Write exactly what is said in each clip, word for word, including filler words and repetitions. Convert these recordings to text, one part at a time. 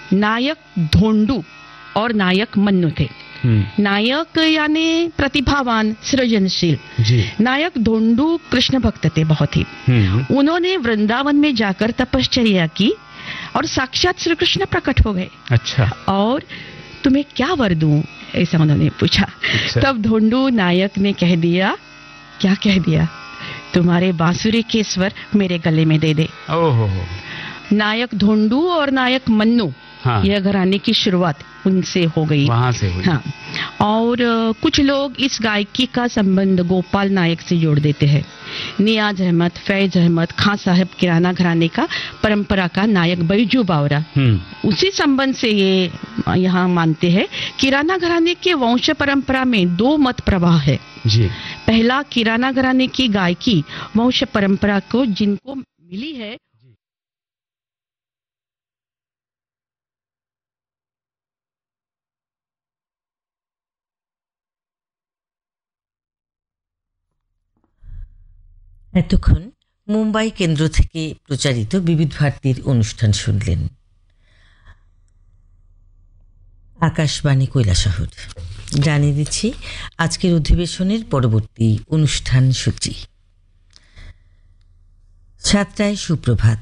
नायक धोंडू और नायक मन्नू थे। नायक यानी प्रतिभावान, सृजनशील। नायक धोंडू कृष्ण भक्त थे बहुत ही। उन्होंने वृंदावन में जाकर तपश्चर्या की और साक्षात श्री कृष्ण प्रकट हो गए। अच्छा। और तुम्हें क्या वर दूं, ऐसा उन्होंने पूछा। अच्छा। तब धोंडू नायक ने कह दिया, क्या कह दिया, तुम्हारे बांसुरी के स्वर मेरे गले में दे दे। ओहो। नायक धोंडू और नायक मन्नू, हाँ। यह घराने की शुरुआत उनसे हो गई, वहां से हुई। हाँ। और कुछ लोग इस गायकी का संबंध गोपाल नायक से जोड़ देते हैं। नियाज अहमद, फैज अहमद, खां साहब किराना घराने का परंपरा का नायक बैजू बावरा, उसी संबंध से ये यहाँ मानते हैं। किराना घराने के वंश परंपरा में दो मत प्रवाह है जी। पहला, किराना घराने की गायकी वंश परंपरा को जिनको मिली है, এতক্ষণ মুম্বাই কেন্দ্র থেকে প্রচারিত বিবিধ ভারতীর অনুষ্ঠান শুনলেন। আকাশবাণী কৈলাসহর। জানিয়ে দিচ্ছি আজকের অধিবেশনের পরবর্তী অনুষ্ঠান সূচি। সাতটায় সুপ্রভাত,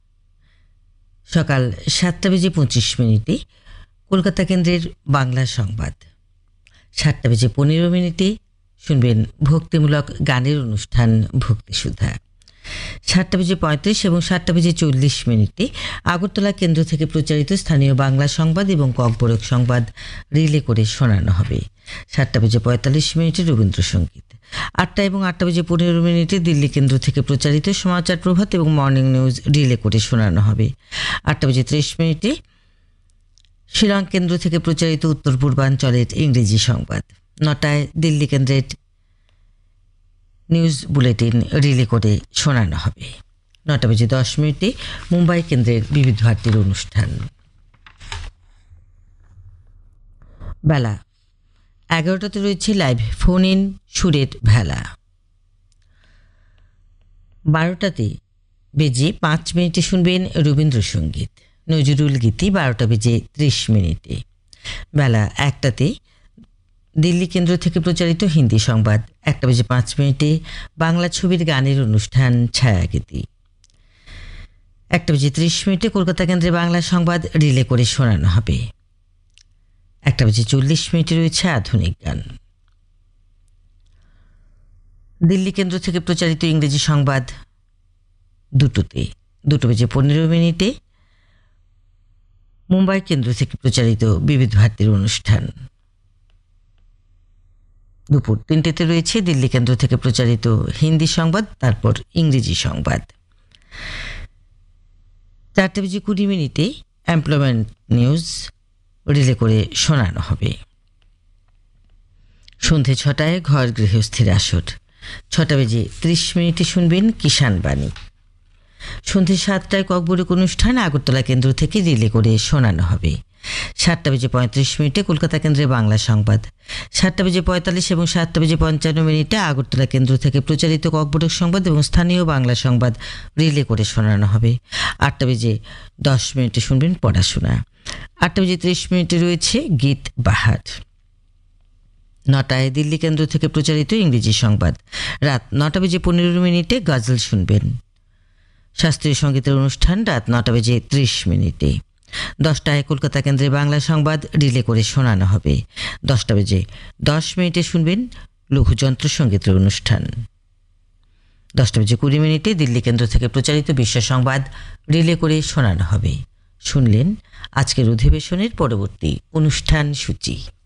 সকাল সাতটা বেজে পঁচিশ মিনিটে কলকাতা কেন্দ্রের বাংলা সংবাদ। সাতটা বেজে পনেরো মিনিটে শুনবেন ভক্তিমূলক গানের অনুষ্ঠান ভক্তি সুধা। সাতটা বেজে পঁয়ত্রিশ এবং সাতটা বেজে চল্লিশ মিনিটে আগরতলা কেন্দ্র থেকে প্রচারিত স্থানীয় বাংলা সংবাদ এবং ককবরক সংবাদ রিলে করে শোনানো হবে। সাতটা বেজে পঁয়তাল্লিশ মিনিটে রবীন্দ্রসঙ্গীত। আটটা এবং আটটা বেজে পনেরো মিনিটে দিল্লি কেন্দ্র থেকে প্রচারিত সমাচার প্রভাত এবং মর্নিং নিউজ রিলে করে শোনানো হবে। আটটা বেজে ত্রিশ মিনিটে শিলং কেন্দ্র থেকে প্রচারিত উত্তর পূর্বাঞ্চলের ইংরেজি সংবাদ। নটায় দিল্লি কেন্দ্রের নিউজ বুলেটিন রিলে করে শোনানো হবে। নটা বেজে দশ মিনিটে মুম্বাই কেন্দ্রের বিবিধ ভারতীর অনুষ্ঠান। বেলা এগারোটাতে রয়েছে লাইভ ফোন ইন সুরের ভেলা। বারোটাতে বেজে পাঁচ মিনিটে শুনবেন রবীন্দ্রসঙ্গীত। নজরুল গীতি বারোটা বেজে ত্রিশ মিনিটে। বেলা একটাতে দিল্লি কেন্দ্র থেকে প্রচারিত হিন্দি সংবাদ। একটা বেজে পাঁচ মিনিটে বাংলা ছবির গানের অনুষ্ঠান ছায়াগীতি। একটা বেজে ত্রিশ মিনিটে কলকাতা কেন্দ্রে বাংলা সংবাদ রিলে করে শোনানো হবে। একটা বেজে চল্লিশ মিনিটে রয়েছে আধুনিক গান। দিল্লি কেন্দ্র থেকে প্রচারিত ইংরেজি সংবাদ দুটোতে। দুটো বেজে পনেরো মিনিটে মুম্বাই কেন্দ্র থেকে প্রচারিত বিবিধ ভারতীর অনুষ্ঠান। দুপুর তিনটেতে রয়েছে দিল্লি কেন্দ্র থেকে প্রচারিত হিন্দি সংবাদ, তারপর ইংরেজি সংবাদ। চারটে বেজে কুড়ি মিনিটে এমপ্লয়মেন্ট নিউজ রিলে করে শোনানো হবে। সন্ধে ছটায় ঘর গৃহস্থির আসর। ছটা বেজে ত্রিশ মিনিটে শুনবেন কিষাণ বাণী। সন্ধে সাতটায় ককবরক অনুষ্ঠান আগরতলা কেন্দ্র থেকে রিলে করে শোনানো হবে। সাতটা বেজে পঁয়ত্রিশ মিনিটে কলকাতা কেন্দ্রে বাংলা সংবাদ। সাতটা বেজে পঁয়তাল্লিশ এবং সাতটা বেজে পঞ্চান্ন মিনিটে আগরতলা কেন্দ্র থেকে প্রচারিত ককবরক সংবাদ এবং স্থানীয় বাংলা সংবাদ রিলে করে শোনানো হবে। আটটা বেজে দশ মিনিটে শুনবেন পড়াশোনা। আটটা বেজে ত্রিশ মিনিটে রয়েছে গীত বাহার। নটায় দিল্লি কেন্দ্র থেকে প্রচারিত ইংরেজি সংবাদ। রাত নটা বেজে পনেরো মিনিটে গজল শুনবেন। শাস্ত্রীয় সঙ্গীতের অনুষ্ঠান রাত নটা বেজে ত্রিশ মিনিটে। দশটায় কলকাতা কেন্দ্রে বাংলা সংবাদ রিলে করে শোনানো হবে। দশটা বেজে দশ মিনিটে শুনবেন লঘুযন্ত্র সঙ্গীতের অনুষ্ঠান। দশটা বেজে কুড়ি মিনিটে দিল্লি কেন্দ্র থেকে প্রচারিত বিশ্ব সংবাদ রিলে করে শোনানো হবে। শুনলেন আজকের অধিবেশনের পরবর্তী অনুষ্ঠান সূচি।